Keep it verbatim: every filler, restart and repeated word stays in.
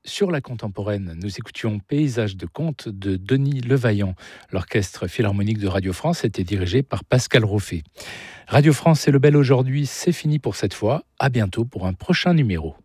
Sur la contemporaine, nous écoutions Paysage de conte de Denis Levaillant. L'orchestre philharmonique de Radio France était dirigé par Pascal Roffer. Radio France et le Bel aujourd'hui, c'est fini pour cette fois. À bientôt pour un prochain numéro.